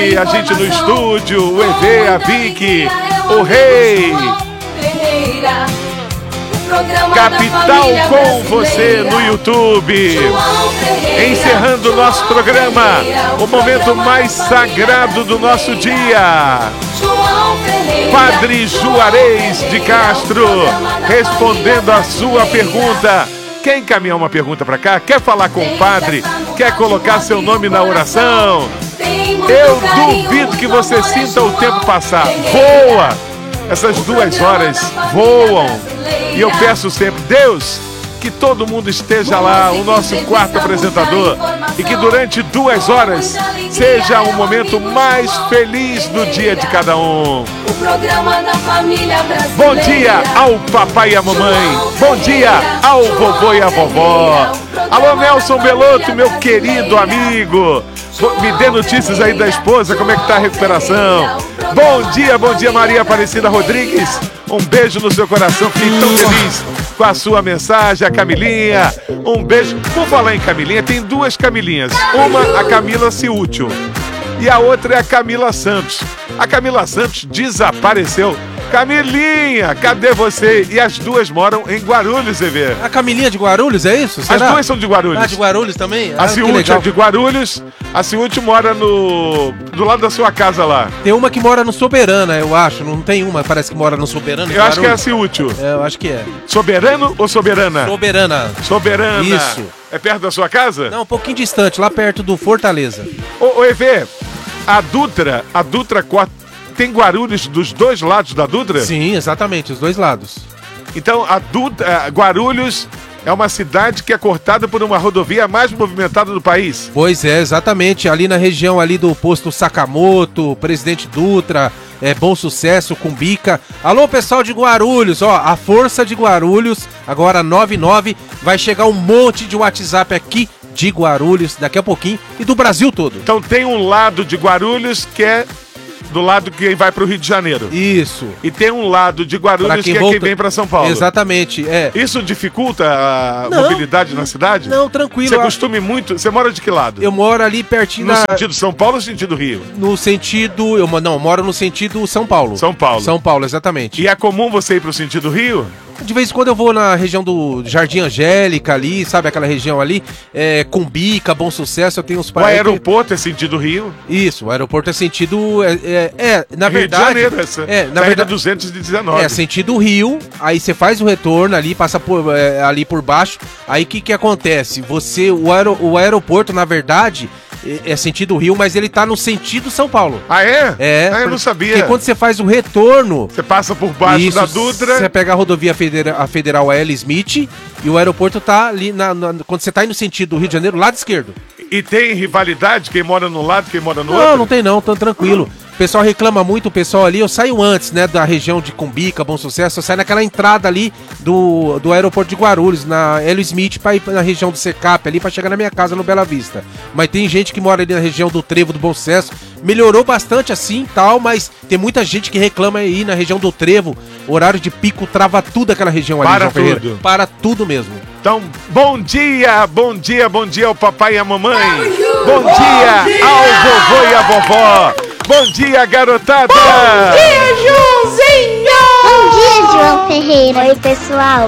E a gente no estúdio, o EV, a Vicky, o Rei. Capital com você no YouTube. Encerrando o nosso programa, o momento mais sagrado do nosso dia. Padre Juarez de Castro respondendo a sua pergunta. Quer encaminhar uma pergunta para cá? Quer falar com o padre? Quer colocar seu nome na oração? Eu duvido que você sinta o tempo passar. Voa! Essas 2 horas voam. E eu peço sempre, Deus, que todo mundo esteja lá, o nosso quarto apresentador, e que durante 2 horas seja o momento mais feliz do dia de cada um. Bom dia ao papai e à mamãe. Bom dia ao vovô e à vovó. Alô, Nelson Belotto, meu querido amigo. Me dê notícias aí da esposa, como é que tá a recuperação. Bom dia, Maria Aparecida Rodrigues. Um beijo no seu coração, fiquei tão feliz com a sua mensagem, a Camilinha. Um beijo. Por falar em Camilinha, tem 2 Camilinhas. Uma, a Camila Ciútil, e a outra é a Camila Santos. A Camila Santos desapareceu. Camilinha, cadê você? E as 2 moram em Guarulhos, EV. A Camilinha de Guarulhos, é isso? Será? As 2 são de Guarulhos. Ah, de Guarulhos também? A Ciútil é de Guarulhos. A Ciútil mora do lado da sua casa lá. Tem uma que mora no Soberana, eu acho. Não tem uma, parece que mora no Soberana. Eu acho que é a Ciútil. É, eu acho que é. Soberano ou Soberana? Soberana. Soberana. Isso. É perto da sua casa? Não, um pouquinho distante, lá perto do Fortaleza. Ô EV, a Dutra tem Guarulhos dos 2 lados da Dutra? Sim, exatamente, os 2 lados. Então, Guarulhos é uma cidade que é cortada por uma rodovia mais movimentada do país. Pois é, exatamente. Ali na região ali do posto Sakamoto, Presidente Dutra, Bom Sucesso, Cumbica. Alô, pessoal de Guarulhos, ó, a força de Guarulhos, agora 99, vai chegar um monte de WhatsApp aqui de Guarulhos daqui a pouquinho e do Brasil todo. Então tem um lado de Guarulhos que é do lado que vai para o Rio de Janeiro. Isso. E tem um lado de Guarulhos que é quem vem para São Paulo. Exatamente, é. Isso dificulta a mobilidade na cidade? Não, tranquilo. Você costume muito... Você mora de que lado? Eu moro ali pertinho no sentido São Paulo ou no sentido Rio? No sentido... Eu moro no sentido São Paulo. São Paulo. São Paulo, exatamente. E é comum você ir para o sentido Rio? De vez em quando eu vou na região do Jardim Angélica ali, sabe aquela região ali? Cumbica, Bom Sucesso, eu tenho uns parentes. O aeroporto é sentido Rio? Isso, o aeroporto é sentido... na Rio verdade... Rio de Janeiro, essa. Na verdade, 219. Sentido Rio, aí você faz o retorno ali, passa ali por baixo, aí o que acontece? O aeroporto, na verdade... É sentido Rio, mas ele tá no sentido São Paulo. Ah, é? É. Eu não sabia. Porque quando você faz o retorno... Você passa por baixo da Dutra... Você pega a rodovia federal L. Smith e o aeroporto tá ali, quando você tá indo no sentido do Rio de Janeiro, lado esquerdo. E tem rivalidade? Quem mora num lado, quem mora no outro? Não, não tem não, tão tranquilo. O pessoal reclama muito, o pessoal ali, eu saio antes, né, da região de Cumbica, Bom Sucesso, eu saio naquela entrada ali do aeroporto de Guarulhos, na L. Smith, pra ir na região do Secap ali, pra chegar na minha casa no Bela Vista. Mas tem gente que mora ali na região do Trevo do Bom Sucesso, melhorou bastante assim tal, mas tem muita gente que reclama aí na região do Trevo, horário de pico, trava tudo aquela região ali. Para tudo. Para tudo mesmo. Então, bom dia ao papai e à mamãe. Bom dia ao vovô e à vovó. Bom dia, garotada! Bom dia, Joãozinho! Bom dia, João Ferreira. Oi, pessoal.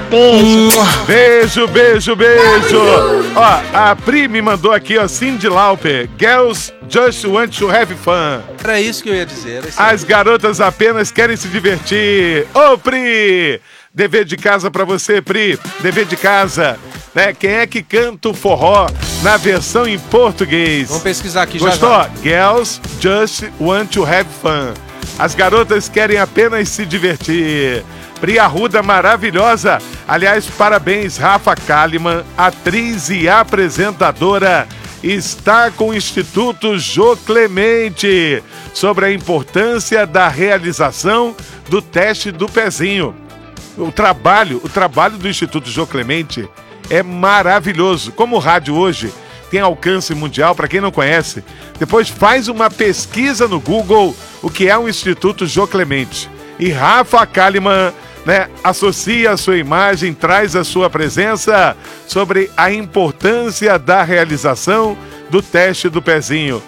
Beijo. Beijo. Ó, a Pri me mandou aqui, ó, Cyndi Lauper. Girls just want to have fun. Era isso que eu ia dizer. As garotas apenas querem se divertir. Ô, Pri! Dever de casa pra você, Pri. Dever de casa. Né? Quem é que canta o forró na versão em português? Vamos pesquisar aqui. Gostou? Já. Girls just want to have fun. As garotas querem apenas se divertir. Pri Arruda, maravilhosa. Aliás, parabéns, Rafa Kalimann, atriz e apresentadora, está com o Instituto Jô Clemente sobre a importância da realização do teste do pezinho. O trabalho do Instituto Jô Clemente é maravilhoso. Como o rádio hoje tem alcance mundial, para quem não conhece, depois faz uma pesquisa no Google o que é o Instituto Jô Clemente. E Rafa Kalimann, né, associa a sua imagem, traz a sua presença sobre a importância da realização do teste do pezinho.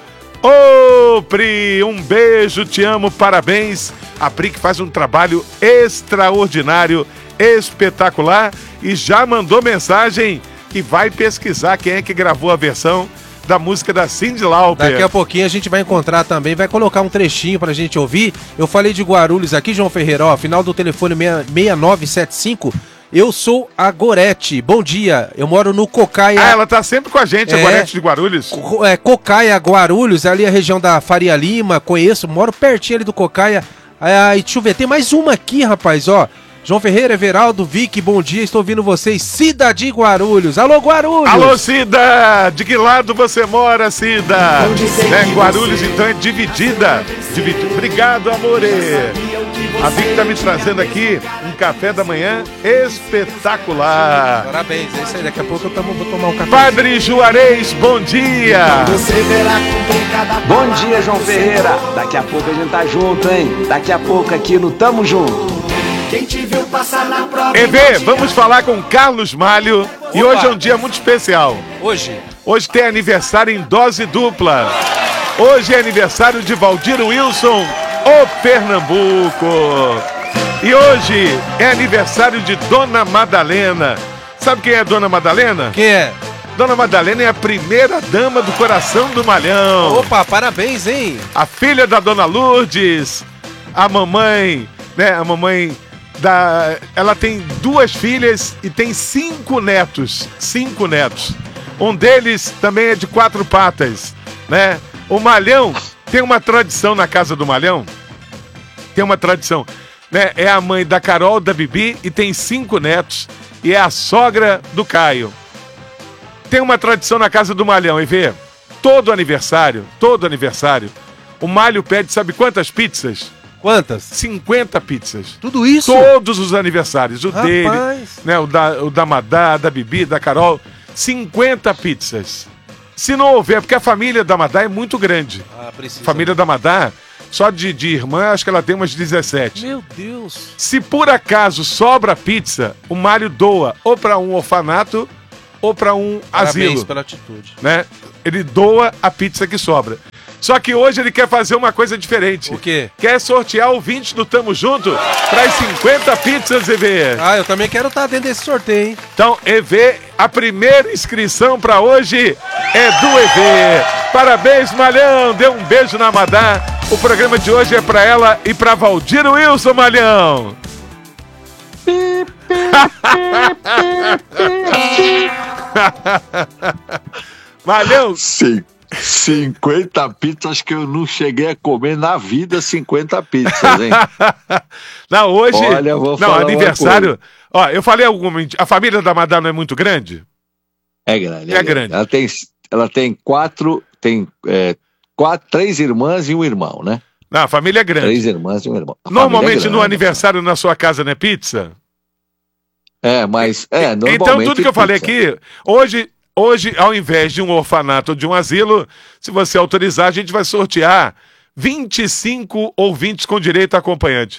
Ô, Pri, um beijo, te amo, parabéns. A Pri que faz um trabalho extraordinário, espetacular, e já mandou mensagem que vai pesquisar quem é que gravou a versão da música da Cyndi Lauper. Daqui a pouquinho a gente vai encontrar também, vai colocar um trechinho pra gente ouvir. Eu falei de Guarulhos aqui, João Ferreira, ó, final do telefone 6975. Eu sou a Gorete, bom dia, eu moro no Cocaia... Ah, ela tá sempre com a gente, a Gorete de Guarulhos. Cocaia, Guarulhos, ali a região da Faria Lima, conheço, moro pertinho ali do Cocaia. E deixa eu ver, tem mais uma aqui, rapaz, ó. João Ferreira, Everaldo, Vicky, bom dia, estou ouvindo vocês, Cida de Guarulhos. Alô, Guarulhos! Alô, Cida! De que lado você mora, Cida? Guarulhos, então, é dividida. Obrigado, amore. A Vicky tá me trazendo aqui um café da manhã espetacular. Parabéns, é isso aí, daqui a pouco vou tomar um café. Padre Juarez, bom dia! Bom dia, João Ferreira. Daqui a pouco a gente tá junto, hein? Daqui a pouco aqui no Tamo Junto. EV, vamos falar com Carlos Malho. Opa. E hoje é um dia muito especial. Hoje tem aniversário em dose dupla. Hoje é aniversário de Valdir Wilson, o Pernambuco. E hoje é aniversário de Dona Madalena. Sabe quem é Dona Madalena? Quem é? Dona Madalena é a primeira dama do coração do Malhão. Opa, parabéns, hein? A filha da Dona Lourdes, a mamãe, né? A mamãe ela tem 2 filhas e tem 5 netos. 5 netos. Um deles também é de 4 patas, né? O Malhão tem uma tradição na casa do Malhão. Tem uma tradição, né? É a mãe da Carol, da Bibi, e tem 5 netos. E é a sogra do Caio. Tem uma tradição na casa do Malhão, e vê, todo aniversário, o Malho pede, sabe quantas pizzas? Quantas? 50 pizzas. Tudo isso? Todos os aniversários, o dele, né, o da Madá, da Bibi, da Carol, 50 pizzas. Se não houver, porque a família da Madá é muito grande. Precisa. Família da Madá, só de irmã, acho que ela tem umas 17. Meu Deus. Se por acaso sobra pizza, o Mário doa ou para um orfanato ou para um asilo. Pela atitude. Né? Ele doa a pizza que sobra. Só que hoje ele quer fazer uma coisa diferente. O quê? Quer sortear ouvintes do Tamo Junto para as 50 pizzas, EV. Eu também quero estar dentro desse sorteio, hein? Então, EV, a primeira inscrição para hoje é do EV. Parabéns, Malhão. Dê um beijo na Madá. O programa de hoje é para ela e para Valdir Wilson, Malhão. Malhão. Sim. 50 pizzas que eu não cheguei a comer na vida, 50 pizzas, hein? Não, hoje... Olha, vou falar aniversário... Ó, eu falei alguma... A família da Madá não é muito grande? É grande. É grande. Ela tem 3 irmãs e um irmão, né? Não, a família é grande. 3 irmãs e um irmão. Normalmente no aniversário na sua casa não é pizza? Mas... normalmente então tudo que eu falei aqui... Hoje, ao invés de um orfanato ou de um asilo, se você autorizar, a gente vai sortear 25 ouvintes com direito a acompanhante.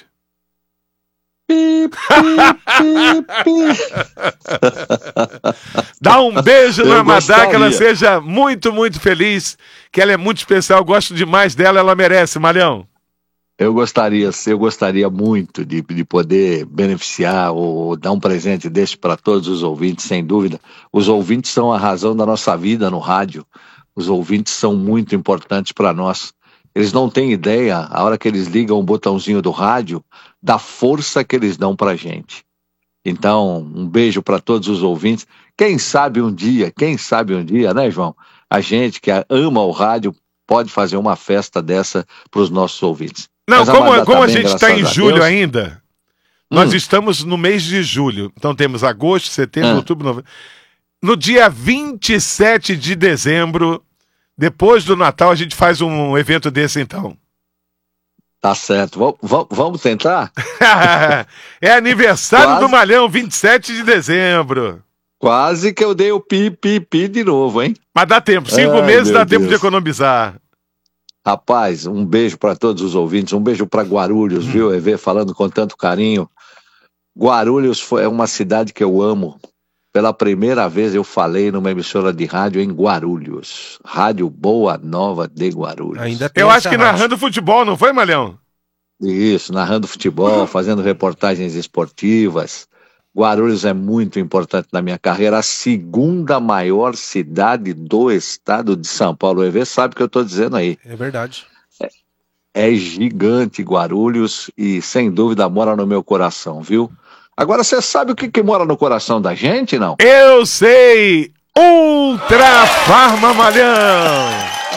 Dá um beijo na Madá, que ela seja muito, muito feliz, que ela é muito especial, gosto demais dela, ela merece, Malhão. Eu gostaria muito de poder beneficiar ou dar um presente desse para todos os ouvintes, sem dúvida. Os ouvintes são a razão da nossa vida no rádio. Os ouvintes são muito importantes para nós. Eles não têm ideia, a hora que eles ligam o botãozinho do rádio, da força que eles dão para a gente. Então, um beijo para todos os ouvintes. Quem sabe um dia, né, João? A gente que ama o rádio pode fazer uma festa dessa para os nossos ouvintes. Não, como a gente está em julho ainda, nós estamos no mês de julho. Então temos agosto, setembro, outubro, novembro. No dia 27 de dezembro, depois do Natal, a gente faz um evento desse então. Tá certo. Vamos tentar? É aniversário do Malhão, 27 de dezembro. Quase que eu dei o pi de novo, hein? Mas dá tempo, 5 meses dá tempo de economizar. Rapaz, um beijo para todos os ouvintes, um beijo para Guarulhos, viu, EV, falando com tanto carinho. Guarulhos é uma cidade que eu amo pela primeira vez eu falei numa emissora de rádio em Guarulhos. Rádio Boa Nova de Guarulhos. Ainda tem Eu acho que narrando futebol, não foi, Malhão? Isso, narrando futebol, fazendo reportagens esportivas. Guarulhos é muito importante na minha carreira, a segunda maior cidade do estado de São Paulo. O EV sabe o que eu estou dizendo aí. É verdade. É gigante Guarulhos e sem dúvida mora no meu coração, viu? Agora você sabe o que mora no coração da gente, não? Eu sei! Ultra Farma, Malhão!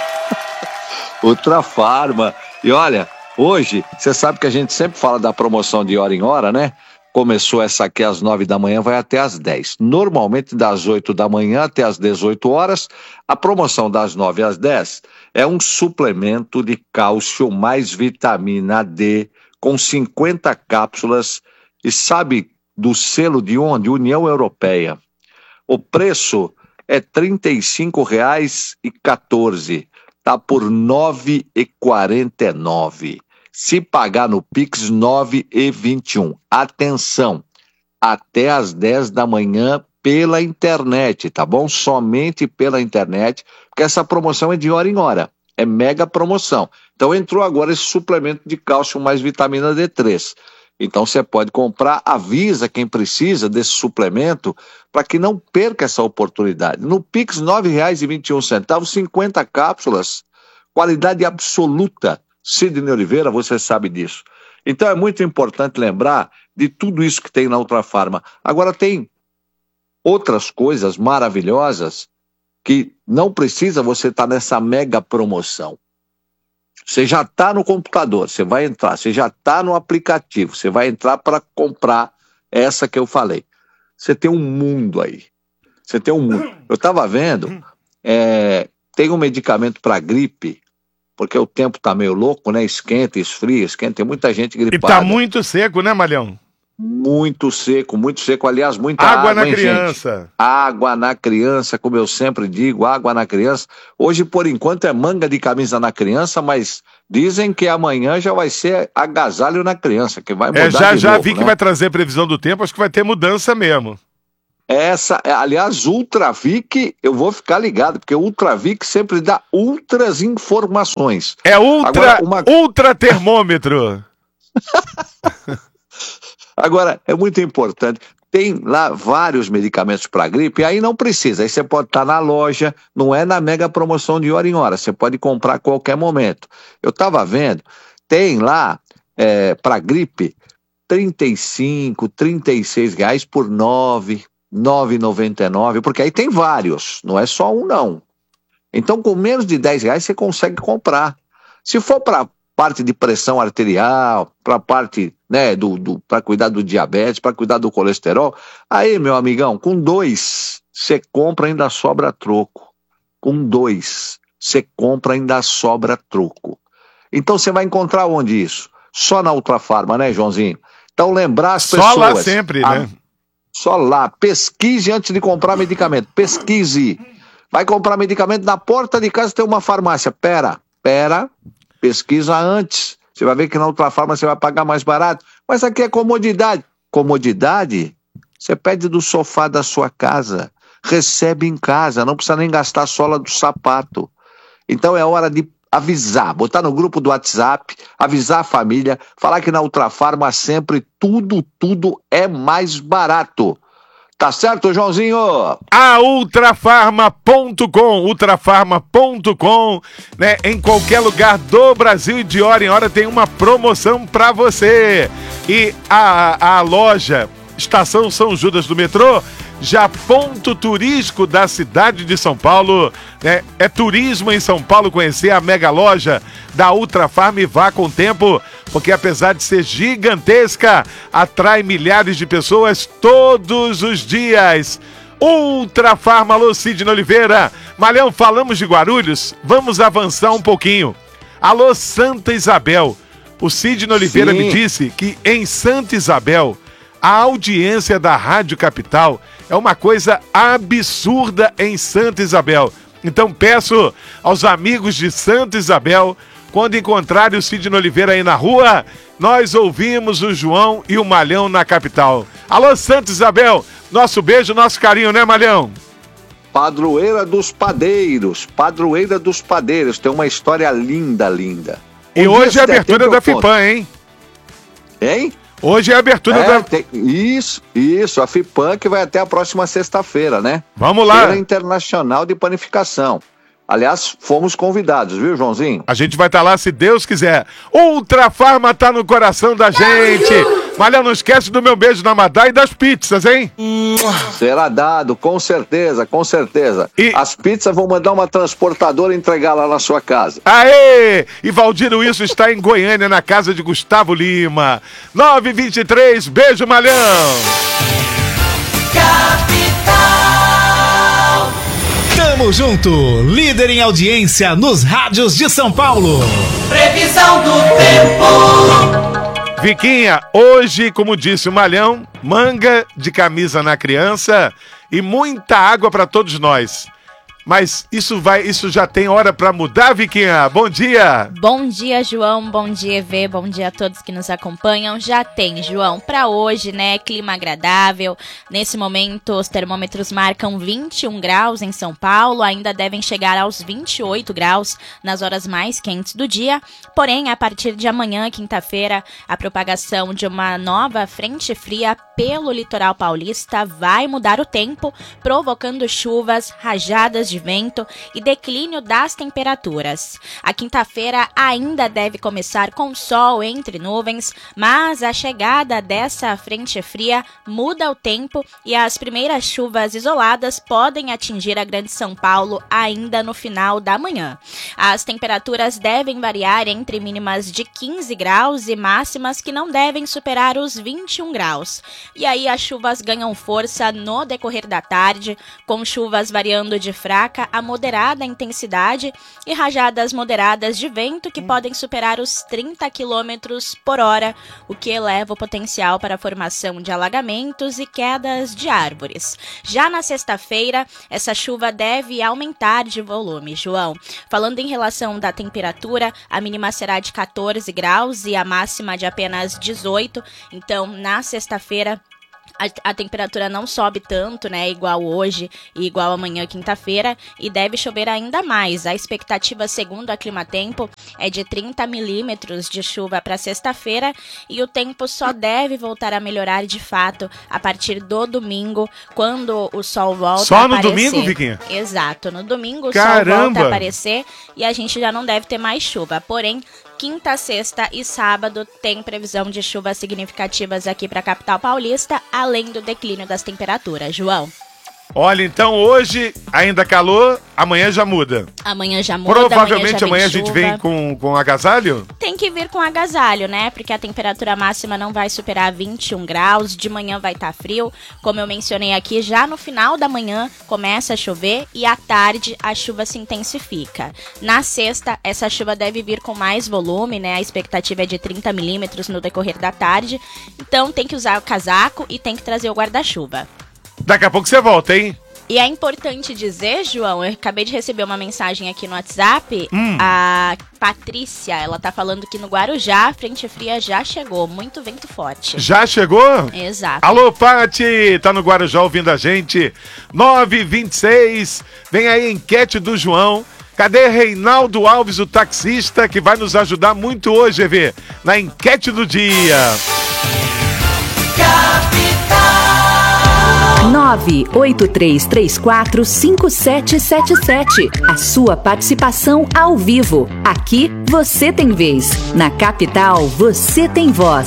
Ultra Farma. E olha, hoje, você sabe que a gente sempre fala da promoção de hora em hora, né? Começou essa aqui às 9 da manhã, vai até às 10. Normalmente das 8 da manhã até às 18 horas. A promoção das 9 às 10 é um suplemento de cálcio mais vitamina D com 50 cápsulas. E sabe do selo de onde? União Europeia. O preço é R$ 35,14. Está por R$ 9,49. Se pagar no Pix, 9,21. Atenção, até às 10 da manhã pela internet, tá bom? Somente pela internet, porque essa promoção é de hora em hora. É mega promoção. Então entrou agora esse suplemento de cálcio mais vitamina D3. Então você pode comprar, avisa quem precisa desse suplemento para que não perca essa oportunidade. No Pix, R$ 9,21, 50 cápsulas, qualidade absoluta. Sidney Oliveira, você sabe disso. Então é muito importante lembrar de tudo isso que tem na Ultra Farma. Agora tem outras coisas maravilhosas que não precisa você estar nessa mega promoção. Você já está no computador, você vai entrar, você já está no aplicativo, você vai entrar para comprar essa que eu falei. Você tem um mundo aí. Você tem um mundo. Eu estava vendo, tem um medicamento para gripe, porque o tempo está meio louco, né? Esquenta, esfria, esquenta, tem muita gente gripada. E está muito seco, né, Malhão? Muito seco, aliás, muita água na hein, criança. Gente? Água na criança, como eu sempre digo, água na criança. Hoje, por enquanto, é manga de camisa na criança, mas dizem que amanhã já vai ser agasalho na criança, que vai mudar já novo, vi que vai trazer previsão do tempo, acho que vai ter mudança mesmo. Aliás, Ultravic, eu vou ficar ligado, porque o Ultravic sempre dá ultras informações. É ultra termômetro. Agora, é muito importante, tem lá vários medicamentos para gripe, aí não precisa, aí você pode estar na loja, não é na mega promoção de hora em hora, você pode comprar a qualquer momento. Eu estava vendo, tem lá para gripe, R$35, R$36 por R$9,99, porque aí tem vários, não é só um não. Então com menos de R$10 você consegue comprar. Se for para parte de pressão arterial, para parte, né, para cuidar do diabetes, para cuidar do colesterol, aí, meu amigão, com 2 você compra, ainda sobra troco. Com 2 você compra, ainda sobra troco. Então você vai encontrar onde isso? Só na Ultra Farma, né, Joãozinho? Então lembrar as pessoas... Só lá sempre, né? Só lá. Pesquise antes de comprar medicamento. Pesquise. Vai comprar medicamento, na porta de casa tem uma farmácia. Pera. Pesquisa antes. Você vai ver que na Ultra Farma você vai pagar mais barato. Mas aqui é comodidade. Comodidade? Você pede do sofá da sua casa. Recebe em casa. Não precisa nem gastar a sola do sapato. Então é hora de avisar. Botar no grupo do WhatsApp. Avisar a família. Falar que na Ultra Farma sempre tudo é mais barato. Tá certo, Joãozinho? A ultrafarma.com, né? Em qualquer lugar do Brasil e de hora em hora tem uma promoção pra você. E a loja Estação São Judas do metrô, já ponto turístico da cidade de São Paulo, né? É turismo em São Paulo conhecer a mega loja da Ultra Farma, e vá com tempo, porque apesar de ser gigantesca, atrai milhares de pessoas todos os dias. Ultra Farma, alô Sidney Oliveira. Malhão, falamos de Guarulhos, vamos avançar um pouquinho. Alô Santa Isabel. O Sidney Oliveira me disse que em Santa Isabel a audiência da Rádio Capital é uma coisa absurda em Santa Isabel. Então peço aos amigos de Santa Isabel, quando encontrarem o Sidney Oliveira aí na rua, nós ouvimos o João e o Malhão na Capital. Alô Santa Isabel, Nosso beijo, nosso carinho, né, Malhão? Padroeira dos Padeiros. Padroeira dos Padeiros. Tem uma história linda, linda. E hoje é a abertura da FIPAM, hein? Hein? Hoje é a abertura da... Isso. A FIPAM que vai até a próxima sexta-feira, né? Vamos lá. Feira Internacional de Panificação. Aliás, fomos convidados, viu, Joãozinho? A gente vai estar lá se Deus quiser. Ultra Farma tá no coração da gente. Malhão, não esquece do meu beijo na Madá e das pizzas, hein? Será dado, com certeza, com certeza. E... as pizzas vão mandar uma transportadora entregar lá na sua casa. Aê! E Valdir Wilson está em Goiânia, na casa de Gustavo Lima. 9h23, beijo, Malhão! Tamo junto, líder em audiência nos rádios de São Paulo. Previsão do tempo. Viquinha, hoje, como disse o Malhão, manga de camisa na criança e muita água para todos nós. Mas isso já tem hora para mudar, Viquinha? Bom dia! Bom dia, João. Bom dia, Evê. Bom dia a todos que nos acompanham. Já tem, João, para hoje, né? Clima agradável. Nesse momento, os termômetros marcam 21 graus em São Paulo. Ainda devem chegar aos 28 graus nas horas mais quentes do dia. Porém, a partir de amanhã, quinta-feira, a propagação de uma nova frente fria pelo litoral paulista vai mudar o tempo, provocando chuvas, rajadas de vento e declínio das temperaturas. A quinta-feira ainda deve começar com sol entre nuvens, mas a chegada dessa frente fria muda o tempo e as primeiras chuvas isoladas podem atingir a Grande São Paulo ainda no final da manhã. As temperaturas devem variar entre mínimas de 15 graus e máximas que não devem superar os 21 graus. E aí as chuvas ganham força no decorrer da tarde, com chuvas variando de fraca a moderada intensidade e rajadas moderadas de vento que podem superar os 30 km por hora, o que eleva o potencial para a formação de alagamentos e quedas de árvores. Já na sexta-feira, essa chuva deve aumentar de volume, João. Falando em relação da temperatura, a mínima será de 14 graus e a máxima de apenas 18, então na sexta-feira a temperatura não sobe tanto, né, igual hoje e igual amanhã, quinta-feira, e deve chover ainda mais. A expectativa, segundo a Climatempo, é de 30 milímetros de chuva para sexta-feira e o tempo só deve voltar a melhorar de fato a partir do domingo, quando o sol volta só a aparecer. Só no domingo, Viquinha? Exato, no domingo o Caramba! sol volta a aparecer e a gente já não deve ter mais chuva, porém, quinta, sexta e sábado tem previsão de chuvas significativas aqui para a capital paulista, além do declínio das temperaturas. João? Olha, então hoje ainda calor, amanhã já muda. Amanhã já muda. Provavelmente amanhã a gente vem com agasalho? Tem que vir com agasalho, né? Porque a temperatura máxima não vai superar 21 graus, de manhã vai estar frio. Como eu mencionei aqui, já no final da manhã começa a chover e à tarde a chuva se intensifica. Na sexta, essa chuva deve vir com mais volume, né? A expectativa é de 30 milímetros no decorrer da tarde. Então tem que usar o casaco e tem que trazer o guarda-chuva. Daqui a pouco você volta, hein? E é importante dizer, João, eu acabei de receber uma mensagem aqui no WhatsApp, a Patrícia, ela tá falando que no Guarujá a frente fria já chegou, muito vento forte. Já chegou? Exato. Alô, Pati, tá no Guarujá ouvindo a gente, 9h26, vem aí a enquete do João. Cadê Reinaldo Alves, o taxista, que vai nos ajudar muito hoje, Evê, na enquete do dia. 983345777. A sua participação ao vivo. Aqui você tem vez. Na capital você tem voz.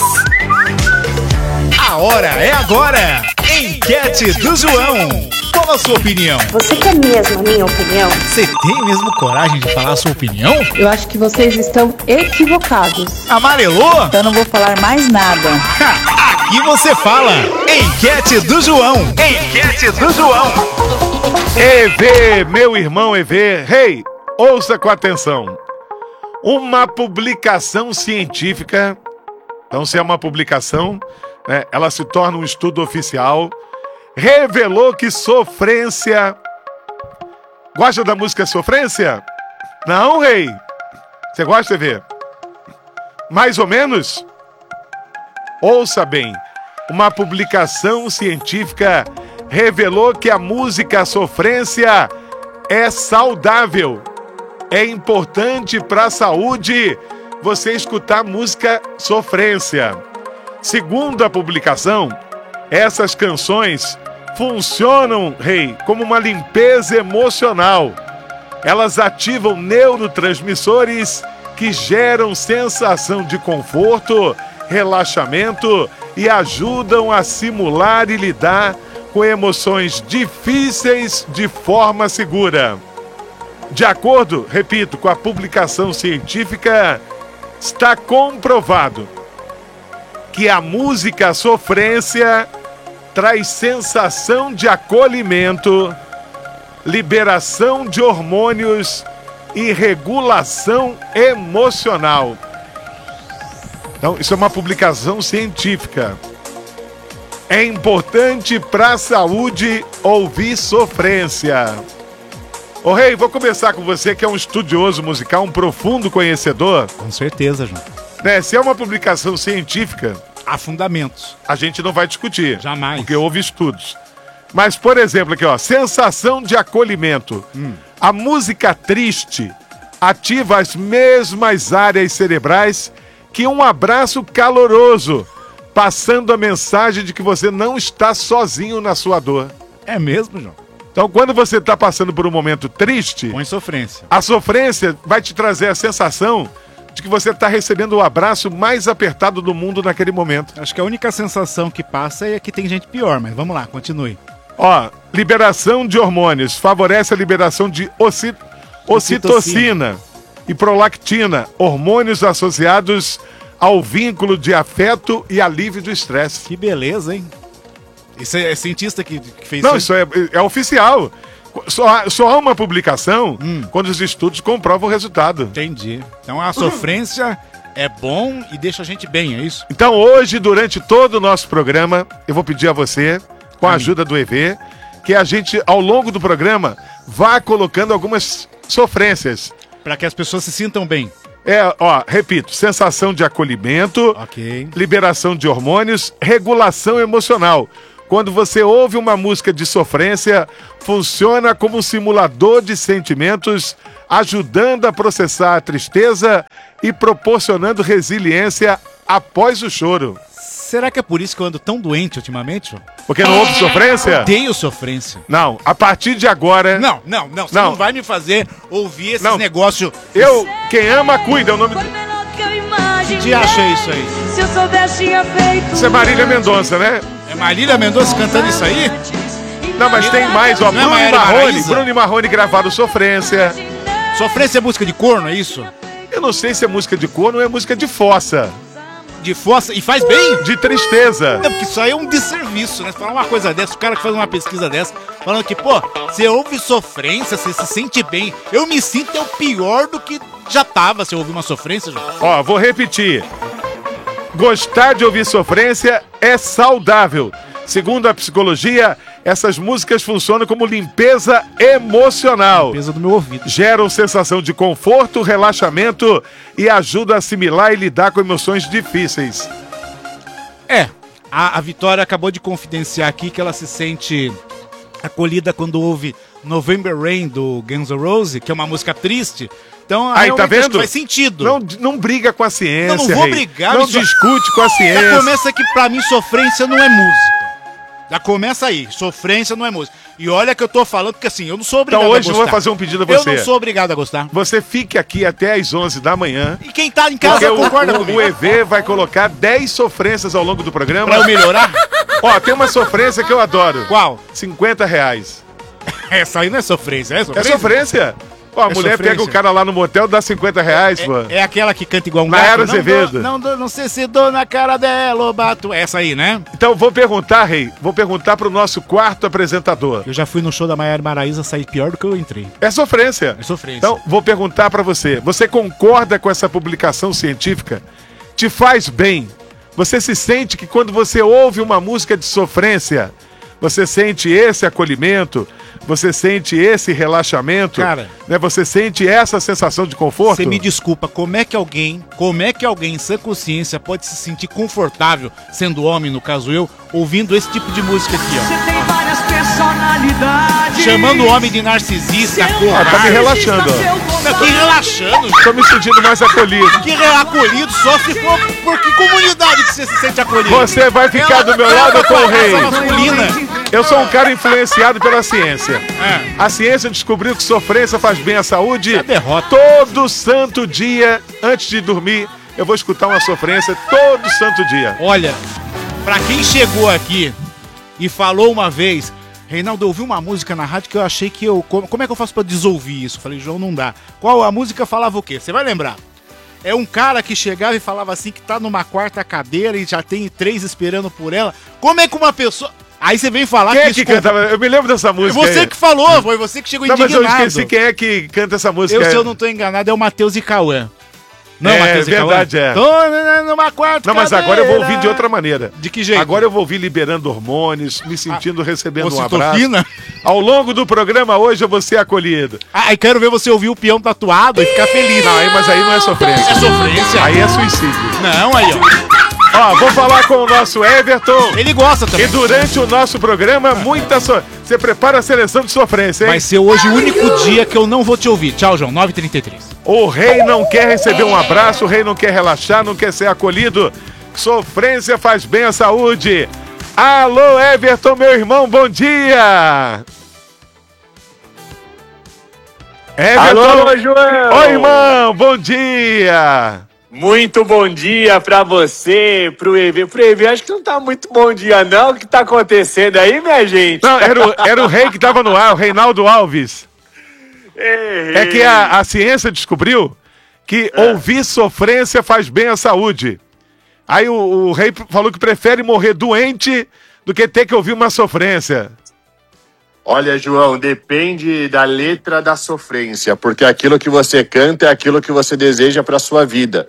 A hora é agora. Enquete do João. Qual a sua opinião? Você quer mesmo a minha opinião? Você tem mesmo coragem de falar a sua opinião? Eu acho que vocês estão equivocados. Amarelou? Eu não vou falar mais nada. Aqui você fala. Enquete do João. Enquete do João. Evê, meu irmão Evê. Hey, ouça com atenção. Uma publicação científica, então se é uma publicação, né, ela se torna um estudo oficial, revelou que sofrência... Gosta da música Sofrência? Não, Rei? Você gosta, Evê? Mais ou menos? Ouça bem, uma publicação científica revelou que a música sofrência é saudável. É importante para a saúde você escutar música sofrência. Segundo a publicação, essas canções funcionam, como uma limpeza emocional. Elas ativam neurotransmissores que geram sensação de conforto, relaxamento e ajudam a simular e lidar com emoções difíceis de forma segura. De acordo, repito, com a publicação científica, está comprovado que a música sofrência traz sensação de acolhimento, liberação de hormônios e regulação emocional. Então, isso é uma publicação científica. É importante para a saúde ouvir sofrência. Ô Rei, vou começar com você, que é um estudioso musical, um profundo conhecedor. Com certeza, João. Né? Se é uma publicação científica, há fundamentos. A gente não vai discutir. Jamais. Porque houve estudos. Mas, por exemplo, aqui, ó, sensação de acolhimento. A música triste ativa as mesmas áreas cerebrais que um abraço caloroso, passando a mensagem de que você não está sozinho na sua dor. É mesmo, João? Então, quando você está passando por um momento triste, põe sofrência. A sofrência vai te trazer a sensação de que você está recebendo o abraço mais apertado do mundo naquele momento. Acho que a única sensação que passa é que tem gente pior, mas vamos lá, continue. Ó, liberação de hormônios favorece a liberação de ocitocina e prolactina, hormônios associados ao vínculo de afeto e alívio do estresse. Que beleza, hein? Isso é cientista que fez isso? Não, isso é oficial. Só há uma publicação quando os estudos comprovam o resultado. Entendi. Então a sofrência é bom e deixa a gente bem, é isso? Então hoje, durante todo o nosso programa, eu vou pedir a você, com a ajuda do EV, que a gente, ao longo do programa, vá colocando algumas sofrências. Para que as pessoas se sintam bem. Repito, sensação de acolhimento, liberação de hormônios, regulação emocional. Quando você ouve uma música de sofrência, funciona como um simulador de sentimentos, ajudando a processar a tristeza e proporcionando resiliência após o choro. Será que é por isso que eu ando tão doente ultimamente, João? Porque não houve sofrência? Odeio sofrência. Não, a partir de agora... Não, você não vai me fazer ouvir esses negócios... Quem ama, cuida, é o nome... Que dia acha isso aí? Se eu soubesse, tinha feito. Isso é Marília Mendonça, né? É Marília Mendonça cantando isso aí? Não, mas tem mais, ó. Bruno e Marrone gravaram Sofrência. Sofrência é música de corno, é isso? Eu não sei se é música de corno ou é música de fossa. De fossa? E faz bem? De tristeza. É, porque isso aí é um desserviço, né? Falar uma coisa dessa, o cara que faz uma pesquisa dessa, falando que, pô, você ouve sofrência, você se sente bem. Eu me sinto o pior do que já tava se eu ouvir uma sofrência, João. Ó, vou repetir. Gostar de ouvir sofrência é saudável. Segundo a psicologia, essas músicas funcionam como limpeza emocional. Limpeza do meu ouvido. Geram sensação de conforto, relaxamento e ajudam a assimilar e lidar com emoções difíceis. A Vitória acabou de confidenciar aqui que ela se sente acolhida quando ouve November Rain do Guns N' Roses, que é uma música triste. Então, aí, tá vendo? Faz sentido. Não briga com a ciência. Não vou brigar. Não discute com a ciência. Já começa que pra mim sofrência não é música. Já começa aí. Sofrência não é música. E olha que eu tô falando, porque assim, eu não sou obrigado a gostar. Então hoje eu vou fazer um pedido a você. Eu não sou obrigado a gostar. Você fique aqui até às 11 da manhã. E quem tá em casa concorda comigo. O EV vai colocar 10 sofrências ao longo do programa. Pra eu melhorar? Ó, tem uma sofrência que eu adoro. Qual? R$50. Essa aí não é sofrência, é sofrência? É sofrência. Ó, a mulher sofrência. pega o cara lá no motel, dá R$50, pô. É aquela que canta igual um Nayara Azevedo. Não sei se dou na cara dela ou bato. Essa aí, né? Então vou perguntar, Rei. Vou perguntar pro nosso quarto apresentador. Eu já fui no show da Maiara Maraíza, saí pior do que eu entrei. É sofrência. É sofrência. Então vou perguntar pra você. Você concorda com essa publicação científica? Te faz bem? Você se sente que quando você ouve uma música de sofrência, você sente esse acolhimento, Você sente esse relaxamento? Cara, né? Você sente essa sensação de conforto? Você me desculpa, como é que alguém em sã consciência pode se sentir confortável, sendo homem, no caso eu, ouvindo esse tipo de música aqui, ó? Você tem várias personalidades. Chamando o homem de narcisista, covarde. Tá me relaxando, ó. Que relaxando. Tô me sentindo mais acolhido. Que acolhido só se for... Por que comunidade que você se sente acolhido? Você vai ficar do meu lado, Tom Rei. Masculina. Eu sou um cara influenciado pela ciência. A ciência descobriu que sofrência faz bem à saúde. É derrota. Todo santo dia, antes de dormir, eu vou escutar uma sofrência todo santo dia. Olha, pra quem chegou aqui e falou uma vez, Reinaldo, eu ouvi uma música na rádio que eu achei que eu... Como é que eu faço pra desouvir isso? Falei, João, não dá. Qual a música falava o quê? Você vai lembrar. É um cara que chegava e falava assim que tá numa quarta cadeira e já tem 3 esperando por ela. Como é que uma pessoa... Aí você vem falar quem é que cantava? Eu me lembro dessa música. Você aí que falou, foi você que chegou indignado. Mas eu esqueci quem é que canta essa música. Se eu não tô enganado, é o Matheus e Cauã. Não, Matheus e Cauã? Verdade, é. Tô numa quarta Não, mas cadeira. agora eu vou ouvir de outra maneira. De que jeito? Agora eu vou ouvir liberando hormônios, me sentindo, recebendo um abraço. Fina? Ao longo do programa hoje eu vou ser acolhido. E quero ver você ouvir o peão tatuado e ficar feliz. Não, mas aí não é sofrência. É sofrência? Aí é suicídio. Não, aí ó. Ó, vou falar com o nosso Everton. Ele gosta também. E durante o nosso programa, você prepara a seleção de sofrência, hein? Vai ser hoje o único dia que eu não vou te ouvir. Tchau, João. 9h33. O rei não quer receber um abraço, o rei não quer relaxar, não quer ser acolhido. Sofrência faz bem à saúde. Alô, Everton, meu irmão, bom dia! Everton! Alô, João! Oi, irmão, bom dia! Muito bom dia pra você, pro EV. Pro EV, acho que não tá muito bom dia, não. O que tá acontecendo aí, minha gente? Não, era o rei que tava no ar, o Reinaldo Alves. É que a ciência descobriu que ouvir sofrência faz bem à saúde. Aí o rei falou que prefere morrer doente do que ter que ouvir uma sofrência. Olha, João, depende da letra da sofrência, porque aquilo que você canta é aquilo que você deseja pra sua vida.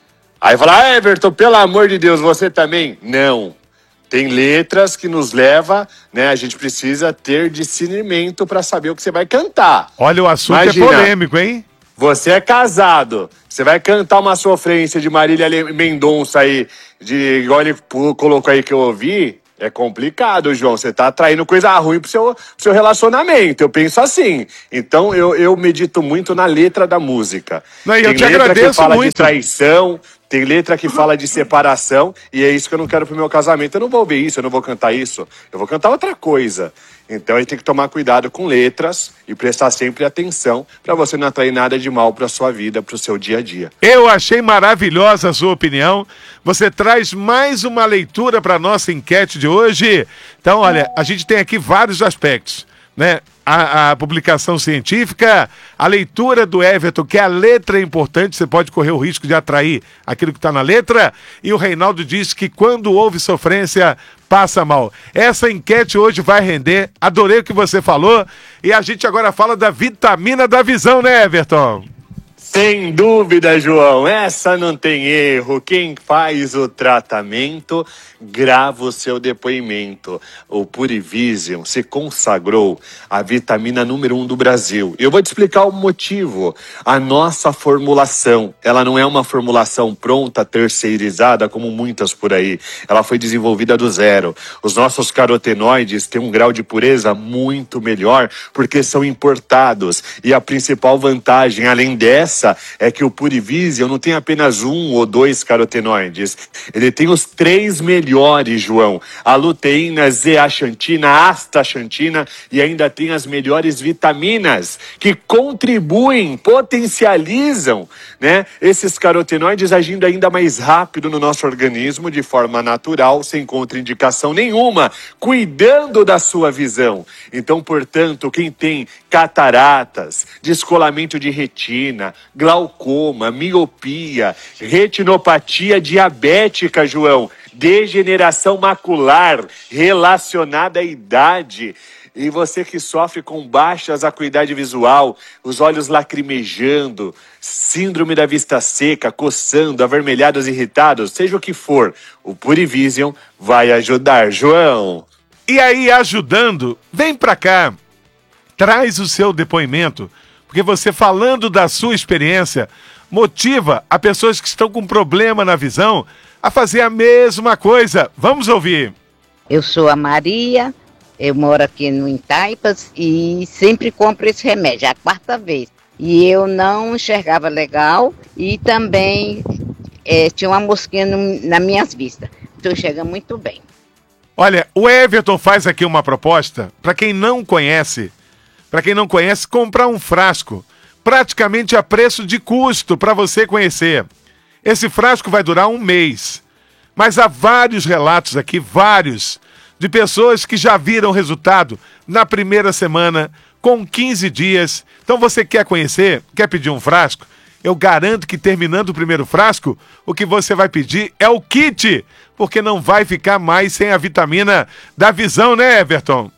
Aí fala, Everton, pelo amor de Deus, você também? Não. Tem letras que nos levam, né? A gente precisa ter discernimento pra saber o que você vai cantar. Olha, o assunto é polêmico, hein? Você é casado, você vai cantar uma sofrência de Marília Mendonça aí, igual ele colocou aí que eu ouvi... É complicado, João. Você tá atraindo coisa ruim pro seu relacionamento. Eu penso assim. Então, eu medito muito na letra da música. Não, tem eu te letra agradeço que fala muito. de traição, tem letra que fala de separação, e é isso que eu não quero pro meu casamento. Eu não vou ouvir isso, eu não vou cantar isso. Eu vou cantar outra coisa. Então, a gente tem que tomar cuidado com letras e prestar sempre atenção para você não atrair nada de mal pra sua vida, pro seu dia a dia. Eu achei maravilhosa a sua opinião. Você traz mais uma leitura para nossa enquete de hoje. Então, olha, a gente tem aqui vários aspectos, né? A publicação científica, a leitura do Everton, que a letra é importante, você pode correr o risco de atrair aquilo que está na letra, e o Reinaldo diz que quando houve sofrência, passa mal. Essa enquete hoje vai render, adorei o que você falou, e a gente agora fala da vitamina da visão, né, Everton? Sem dúvida, João, essa não tem erro. Quem faz o tratamento, grava o seu depoimento. O Purivision se consagrou a vitamina número 1 do Brasil. Eu vou te explicar o motivo. A nossa formulação, ela não é uma formulação pronta, terceirizada, como muitas por aí. Ela foi desenvolvida do zero. Os nossos carotenoides têm um grau de pureza muito melhor, porque são importados. E a principal vantagem, além dessa, é que o Purivision não tem apenas 1 ou 2 carotenoides. Ele tem os 3 melhores, João. A luteína, zeaxantina, astaxantina e ainda tem as melhores vitaminas que contribuem, potencializam, né, esses carotenoides agindo ainda mais rápido no nosso organismo de forma natural, sem contraindicação nenhuma, cuidando da sua visão. Então, portanto, quem tem cataratas, descolamento de retina, glaucoma, miopia, retinopatia diabética, João, degeneração macular relacionada à idade, e você que sofre com baixas acuidade visual, os olhos lacrimejando, síndrome da vista seca, coçando, avermelhados, irritados, seja o que for, o Purivision vai ajudar, João. E aí, ajudando, vem pra cá. traz o seu depoimento, porque você falando da sua experiência motiva a pessoas que estão com problema na visão a fazer a mesma coisa. Vamos ouvir. Eu sou a Maria, eu moro aqui no Intaipas e sempre compro esse remédio, é a 4ª vez. E eu não enxergava legal e também tinha uma mosquinha nas minhas vistas. Estou enxergando muito bem. Olha, o Everton faz aqui uma proposta para quem não conhece, comprar um frasco, praticamente a preço de custo para você conhecer. Esse frasco vai durar 1 mês, mas há vários relatos aqui, de pessoas que já viram resultado na primeira semana, com 15 dias. Então você quer conhecer, quer pedir um frasco? Eu garanto que terminando o primeiro frasco, o que você vai pedir é o kit, porque não vai ficar mais sem a vitamina da visão, né, Everton?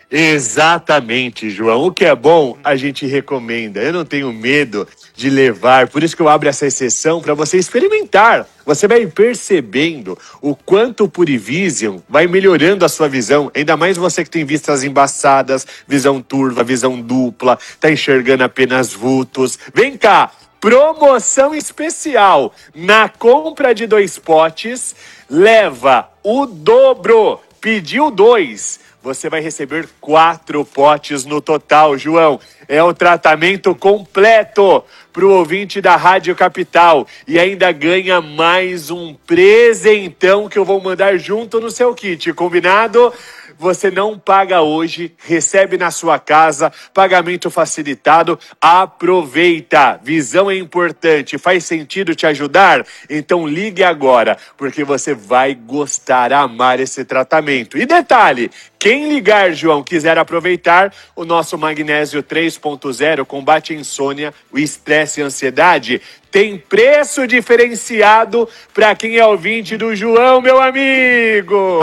Exatamente, João. O que é bom, a gente recomenda. Eu não tenho medo de levar, por isso que eu abro essa exceção para você experimentar. Você vai percebendo o quanto o Purivision vai melhorando a sua visão. Ainda mais você que tem vistas embaçadas, visão turva, visão dupla, tá enxergando apenas vultos. Vem cá! Promoção especial, na compra de 2 potes, leva o dobro, pediu 2, você vai receber 4 potes no total, João. É o tratamento completo para o ouvinte da Rádio Capital e ainda ganha mais um presentão que eu vou mandar junto no seu kit, combinado? Você não paga hoje, recebe na sua casa, pagamento facilitado, aproveita. Visão é importante, faz sentido te ajudar? Então ligue agora, porque você vai gostar, amar esse tratamento. E detalhe, quem ligar, João, quiser aproveitar, o nosso Magnésio 3.0 combate a insônia, o estresse e a ansiedade, tem preço diferenciado para quem é ouvinte do João, meu amigo!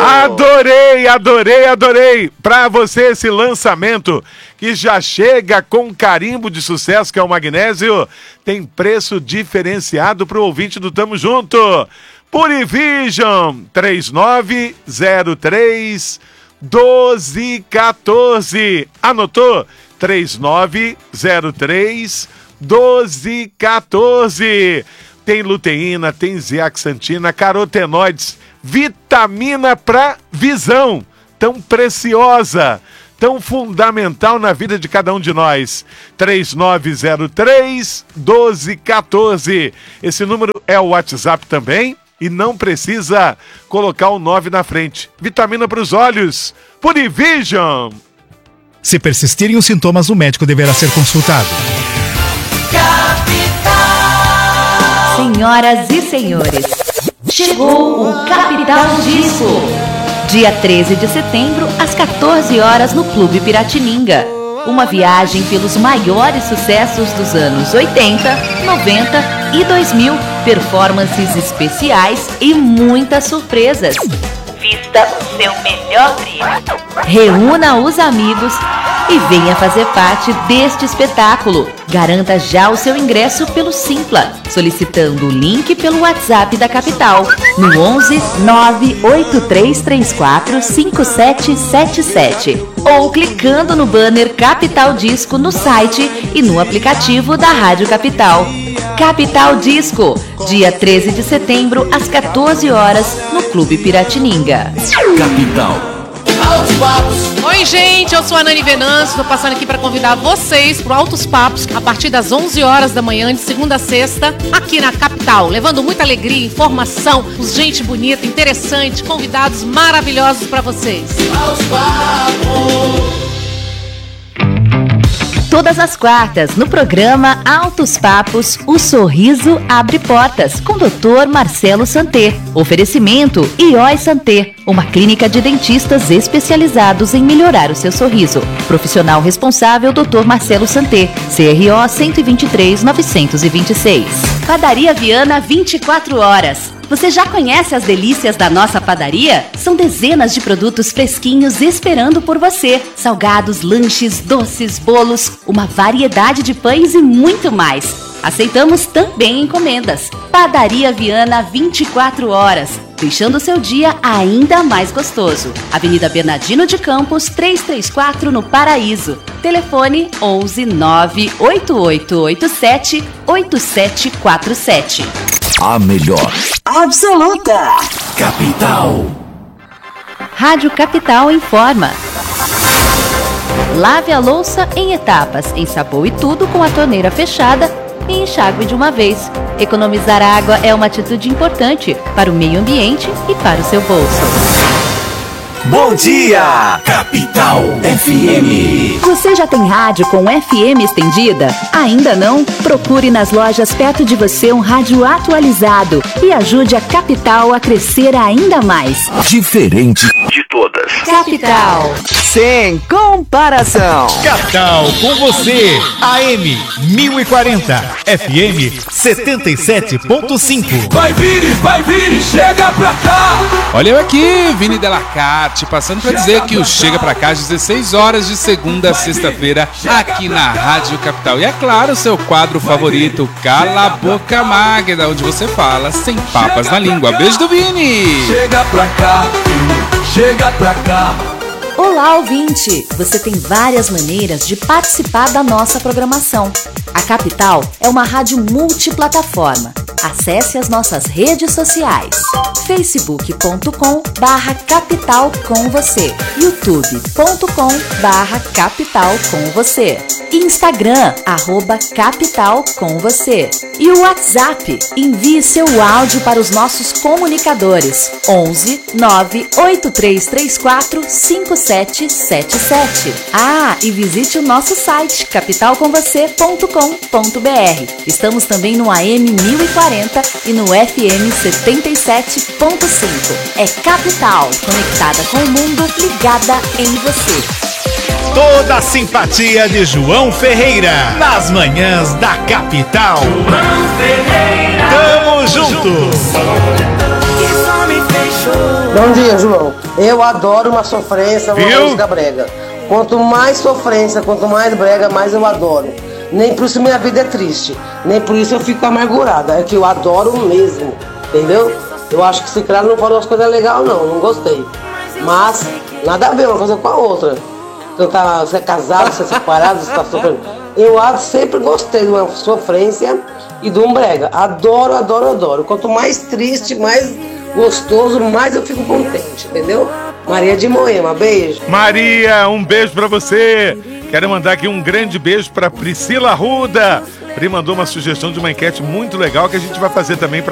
Adorei! Para você esse lançamento que já chega com carimbo de sucesso, que é o Magnésio, tem preço diferenciado para o ouvinte do Tamo Junto. Purivision 3903 1214. Anotou? 3903 1214. Tem luteína, tem zeaxantina, carotenoides, vitamina para visão, tão preciosa, tão fundamental na vida de cada um de nós. 3903 1214. Esse número é o WhatsApp também e não precisa colocar o 9 na frente. Vitamina para os olhos, Purivision. Se persistirem os sintomas, o médico deverá ser consultado. Senhoras e senhores, chegou o Capital Disco. Dia 13 de setembro, às 14 horas, no Clube Piratininga. Uma viagem pelos maiores sucessos dos anos 80, 90 e 2000. Performances especiais e muitas surpresas. Vista o seu melhor brilho. Reúna os amigos e venha fazer parte deste espetáculo. Garanta já o seu ingresso pelo Simpla, solicitando o link pelo WhatsApp da Capital, no 11 98334 5777, ou clicando no banner Capital Disco no site e no aplicativo da Rádio Capital. Capital Disco, dia 13 de setembro, às 14 horas, no Clube Piratininga. Capital. Oi, gente, eu sou a Nani Venâncio, estou passando aqui para convidar vocês para o Altos Papos, a partir das 11 horas da manhã, de segunda a sexta, aqui na Capital, levando muita alegria, informação, gente bonita, interessante, convidados maravilhosos para vocês. Altos Papos. Todas as quartas, no programa Altos Papos, o sorriso abre portas, com Dr. Marcelo Santé. Oferecimento IOI Santé, uma clínica de dentistas especializados em melhorar o seu sorriso. Profissional responsável, Dr. Marcelo Santé, CRO 123.926. Padaria Viana, 24 horas. Você já conhece as delícias da nossa padaria? São dezenas de produtos fresquinhos esperando por você. Salgados, lanches, doces, bolos, uma variedade de pães e muito mais. Aceitamos também encomendas. Padaria Viana 24 horas, deixando seu dia ainda mais gostoso. Avenida Bernardino de Campos, 334 no Paraíso. Telefone 11 98887 8747. A melhor. Absoluta. Capital. Rádio Capital informa. Lave a louça em etapas, ensaboe tudo com a torneira fechada e enxague de uma vez. Economizar água é uma atitude importante para o meio ambiente e para o seu bolso. Bom dia, Capital FM. Você já tem rádio com FM estendida? Ainda não? Procure nas lojas perto de você um rádio atualizado e ajude a Capital a crescer ainda mais. Diferente de todas. Capital. Sem comparação. Capital com você. AM 1040. FM 77.5. Vai vir, chega pra cá. Olha eu aqui, Vini Delacarte, passando pra dizer que o Chega Pra Cá às 16 horas de segunda a sexta-feira aqui na Rádio Capital. E é claro, seu quadro favorito, Cala a Boca Magda, onde você fala sem papas na língua. Beijo do Vini! Chega pra cá, chega pra cá. Olá, ouvinte! Você tem várias maneiras de participar da nossa programação. A Capital é uma rádio multiplataforma. Acesse as nossas redes sociais: facebook.com/capital com você, youtube.com/capital com você, Instagram @capital com você e o WhatsApp. Envie seu áudio para os nossos comunicadores 11 98334 5777. E visite o nosso site capitalcomvocê.com.br. Estamos também no AM 1040 e no FM 77.5. É Capital, conectada com o mundo, ligada em você. Toda a simpatia de João Ferreira nas manhãs da Capital. João Ferreira. Tamo junto. Bom dia, João. Eu adoro uma sofrência, uma música brega. Quanto mais sofrência, quanto mais brega, mais eu adoro. Nem por isso minha vida é triste, nem por isso eu fico amargurada. É que eu adoro mesmo, entendeu? Eu acho que esse cara não falou as coisas legais não gostei. Mas nada a ver uma coisa com a outra. Você é casado, você é separado, você tá sofrendo. Eu sempre gostei de uma sofrência e de um brega. Adoro, adoro, adoro. Quanto mais triste, mais gostoso, mais eu fico contente, entendeu? Maria de Moema, beijo. Maria, um beijo pra você. Quero mandar aqui um grande beijo pra Priscila Arruda. Pri mandou uma sugestão de uma enquete muito legal que a gente vai fazer também pra